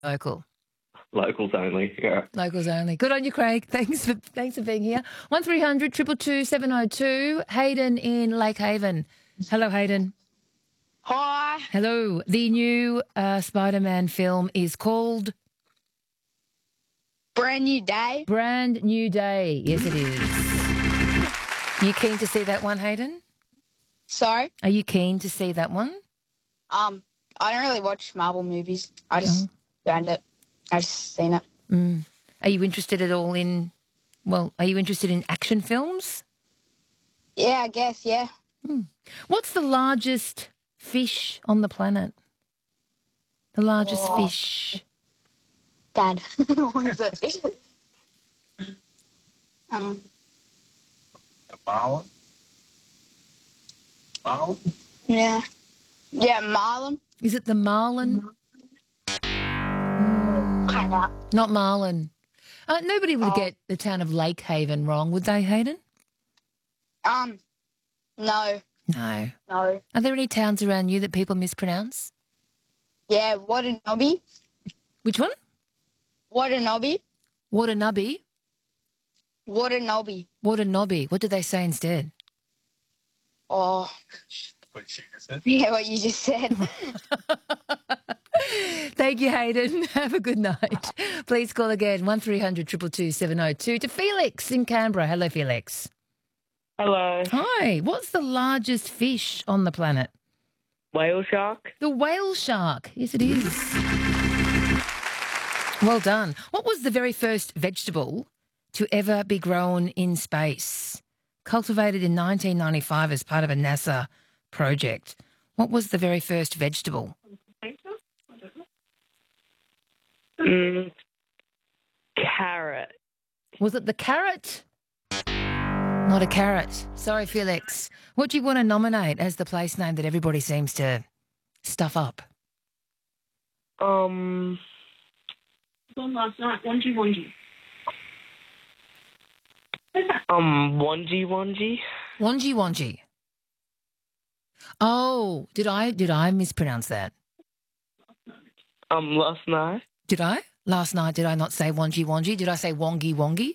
local? Locals only, yeah. Locals only. Good on you, Craig. Thanks for being here. 1300 222 702. Hayden in Lake Haven. Hello, Hayden. Hi. Hello. The new Spider-Man film is called Brand New Day. Brand New Day. Yes, it is. You keen to see that one, Hayden? Sorry? Are you keen to see that one? I don't really watch Marvel movies. I just found it. I've seen it. Are you interested at all in, are you interested in action films? Yeah, I guess, yeah. What's the largest fish on the planet? The largest fish. Dad. What is it? A marlin? Marlin? Yeah. Yeah, Marlin. Is it the marlin? Not marlin. Nobody would get the town of Lake Haven wrong, would they, Hayden? No. No. No. Are there any towns around you that people mispronounce? Yeah, Watanobbe. Which one? Watanobbe. Watanubby? Watanobbe. Watanobbe. What do they say instead? Oh. What she just said. Yeah, what you just said. Thank you, Hayden. Have a good night. Please call again, 1300 222 702 to Felix in Canberra. Hello, Felix. Hello. Hi. What's the largest fish on the planet? Whale shark? The whale shark. Yes, it is. Well done. What was the very first vegetable to ever be grown in space? Cultivated in 1995 as part of a NASA project. What was the very first vegetable? Carrot. Was it the carrot? Not a carrot. Sorry, Felix. What do you want to nominate as the place name that everybody seems to stuff up? One last night. Wonji Wonji. Wonji Wonji. Wonji Wonji. Oh, did I mispronounce that? Last night. Did I? Last night, did I not say Wonji Wonji? Did I say Wongi Wongi?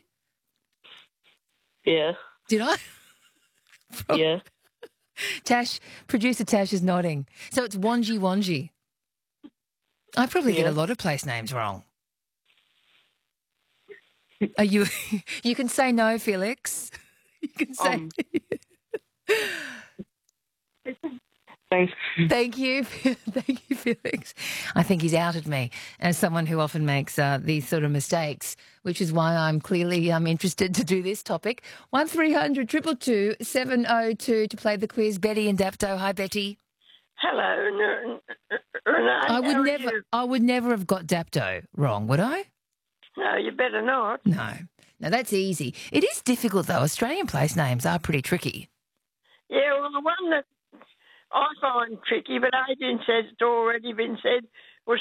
Yeah. Did I? Yeah. Producer Tash is nodding. So it's Wonji Wonji. I probably get a lot of place names wrong. Are you? You can say no, Felix. You can say. Thanks. Thank you, Felix. I think he's outed me as someone who often makes these sort of mistakes, which is why I'm clearly interested to do this topic. 1300 222 702 to play the quiz. Betty and Dapto. Hi, Betty. Hello, Renee. I would never have got Dapto wrong, would I? No, you better not. No, that's easy. It is difficult though. Australian place names are pretty tricky. Yeah, well, the one that I find tricky, but Adrian said it's already been said, was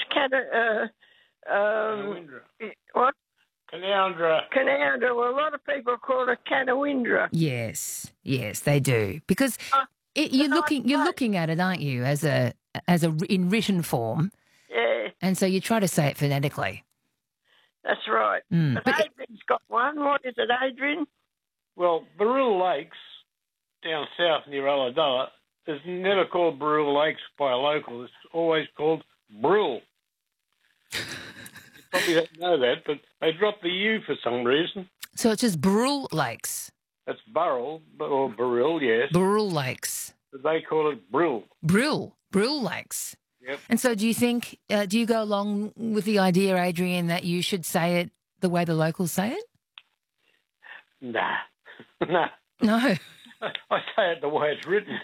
what? Canowindra. Well, a lot of people call it Canowindra. Yes, they do because you're looking at it, aren't you, as in written form? Yeah. And so you try to say it phonetically. That's right. But Adrian's got one. What is it, Adrian? Well, Barrule Lakes, down south near Ulladulla, is never called Barrule Lakes by a local. It's always called Brule. You probably don't know that, but they dropped the U for some reason. So it's just Barrule Lakes. That's Burrell, or Barrule, yes. Barrule Lakes. But they call it Brule. Brule Lakes. Yep. And so do you think, do you go along with the idea, Adrian, that you should say it the way the locals say it? Nah. No. I say it the way it's written.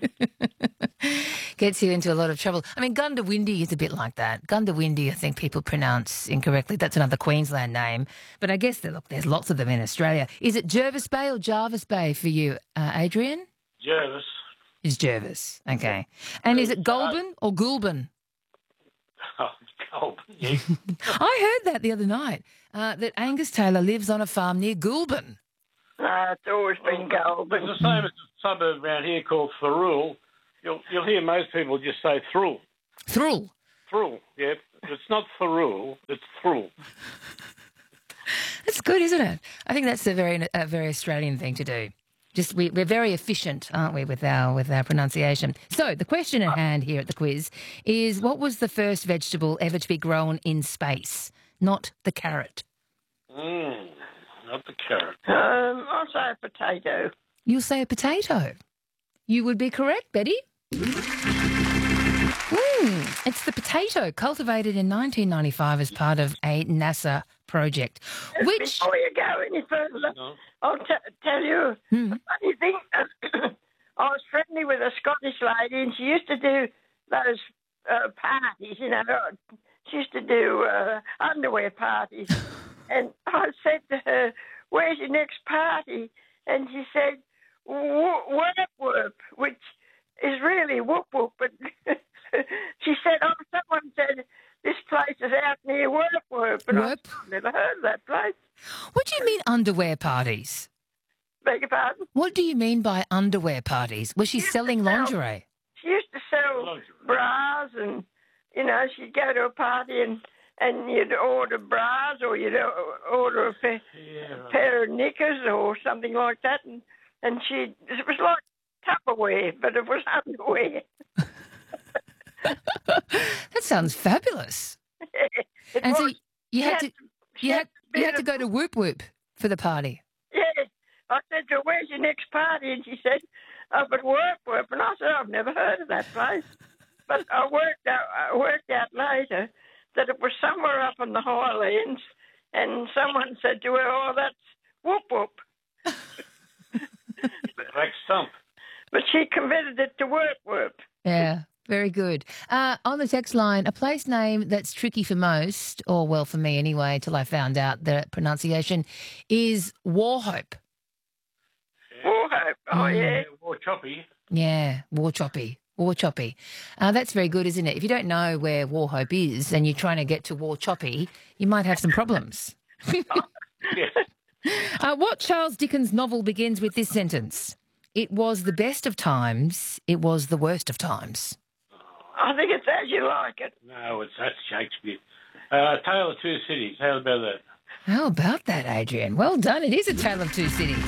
Gets you into a lot of trouble. I mean, Gundawindi is a bit like that. Gundawindi, I think people pronounce incorrectly. That's another Queensland name. But I guess, there's lots of them in Australia. Is it Jervis Bay or Jarvis Bay for you, Adrian? Jervis. It's Jervis. Okay. And is it Goulburn or Goulburn? Oh, Goulburn, yeah. I heard that the other night, that Angus Taylor lives on a farm near Goulburn. It's always been Goulburn. It's the same as a suburb around here called Thirroul. You'll hear most people just say Thrull. Thrull. thrill. Yep. It's not thrill. It's thrill. That's good, isn't it? I think that's a very Australian thing to do. Just we're very efficient, aren't we, with our pronunciation? So the question at hand here at the quiz is: what was the first vegetable ever to be grown in space? Not the carrot. Not the carrot. I'll say a potato. You'll say a potato. You would be correct, Betty. It's the potato, cultivated in 1995 as part of a NASA project. Which Before you go any further, No. I'll tell you a funny thing. I was friendly with a Scottish lady, and she used to do those parties, you know. She used to do underwear parties. And I said to her, "Where's your next party?" And she said, "Whoop, which is really whoop whoop." But she said, "Oh, someone said this place is out near Whoop." But Whoop. I've never heard of that place. What do you mean underwear parties? Beg your pardon? What do you mean by underwear parties? Was she selling lingerie? She used to sell Lingerie. bras, and, you know, she'd go to a party and you'd order bras, or you'd order a pair of knickers or something like that. And it was like Tupperware, but it was underwear. That sounds fabulous. It And so was. you had She had to go to Whoop Whoop for the party. Yeah. I said to her, "Where's your next party?" And she said, "Up at Whoop." And I said, "I've never heard of that place." But I worked out later that it was somewhere up in the Highlands, and someone said to her, "Oh, that's Whoop." Black stump. But she converted it to Whoop. Yeah, very good. On the text line, a place name that's tricky for most, or well for me anyway, till I found out the pronunciation, is Warhope. Warhope. Oh, yeah. War choppy. Yeah, Warchoppy. That's very good, isn't it? If you don't know where Warhope is and you're trying to get to Warchoppy, you might have some problems. Yes. What Charles Dickens novel begins with this sentence? It was the best of times, it was the worst of times. I think it's As You Like It. No, that's Shakespeare. Tale of Two Cities. How about that? How about that, Adrian? Well done. It is A Tale of Two Cities.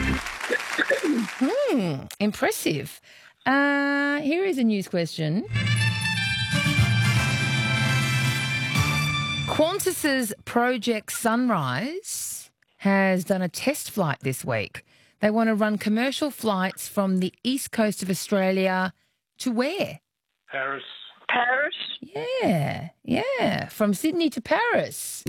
Impressive. Here is a news question. Qantas's Project Sunrise has done a test flight this week. They want to run commercial flights from the east coast of Australia to where? Paris. Paris. Yeah. From Sydney to Paris.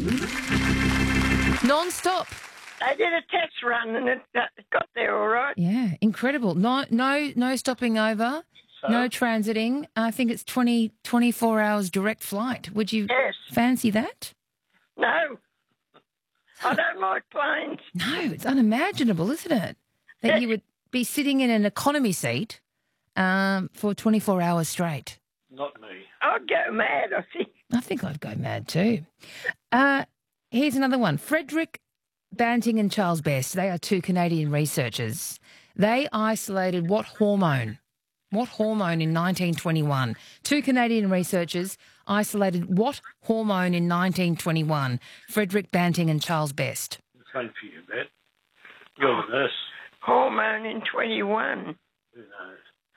Non-stop. They did a test run and it got there all right. Yeah, incredible. No stopping over, no transiting. I think it's 24 hours direct flight. Would you Yes. fancy that? No. I don't like planes. No, it's unimaginable, isn't it? That you would be sitting in an economy seat for 24 hours straight. Not me. I'd go mad, I think. I think I'd go mad too. Here's another one. Frederick Banting and Charles Best, they are two Canadian researchers. They isolated what hormone? What hormone in 1921? Two Canadian researchers isolated what hormone in 1921? Frederick Banting and Charles Best. Fun for you, Bet. You're the nurse. Hormone in 21. Who knows?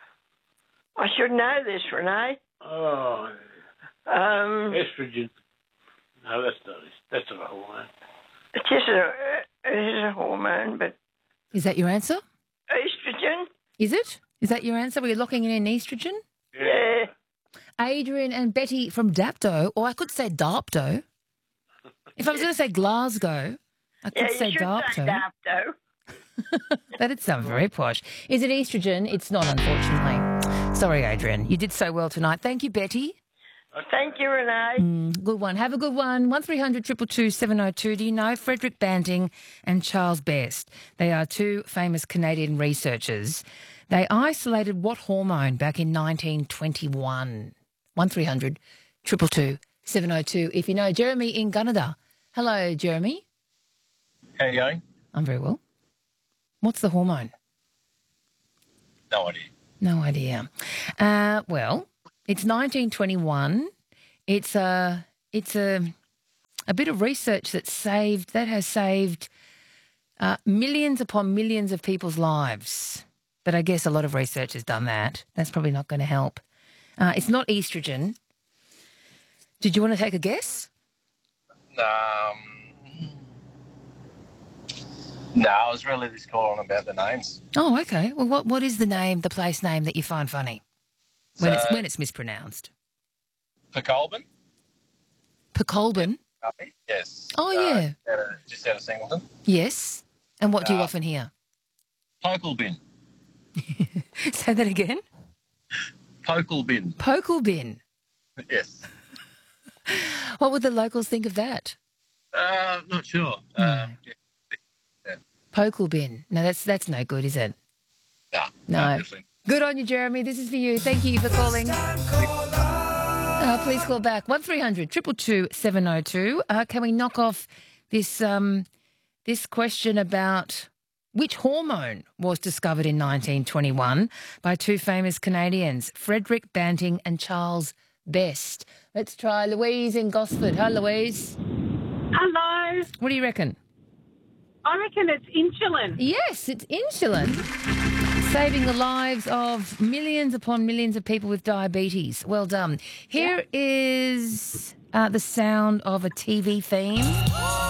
I should know this, Renee. Oh, estrogen. No, that's not it. That's not a hormone. It is a hormone, but Is that your answer? estrogen? Is it? Is that your answer? Were you locking in estrogen? Yeah. Adrian and Betty from Dapto, or I could say Darpto. If I was going to say Glasgow, I could Yeah, say you should say Darpto. Dapto. That'd sound very posh. Is it estrogen? It's not, unfortunately. Sorry, Adrian. You did so well tonight. Thank you, Betty. Thank you, Renee. Good one. Have a good one. 1300 222 702. Do you know Frederick Banting and Charles Best? They are two famous Canadian researchers. They isolated what hormone back in 1921? 1300 222 702. If you know Jeremy in Gunnedah. Hello, Jeremy. How you going? I'm very well. What's the hormone? No idea. No idea. Well, it's 1921. It's a bit of research that has saved millions upon millions of people's lives. But I guess a lot of research has done that. That's probably not going to help. It's not estrogen. Did you want to take a guess? No, I was really just calling about the names. Oh, okay. Well, what is the place name that you find funny when it's mispronounced? Pecolbin? Pecolbin? Yes. Oh, yeah. Just out of Singleton. Yes. And what do you often hear? Pokelbin. Say that again. Pokelbin. Pokelbin. Yes. What would the locals think of that? Not sure. No. Pokelbin. No, that's no good, is it? No. Good on you, Jeremy. This is for you. Thank you for calling. Please call back 1300 222 702. Can we knock off this this question about which hormone was discovered in 1921 by two famous Canadians, Frederick Banting and Charles Best? Let's try Louise in Gosford. Hi, Louise. Hello. What do you reckon? I reckon it's insulin. Yes, it's insulin. Saving the lives of millions upon millions of people with diabetes. Well done. Here is the sound of a TV theme.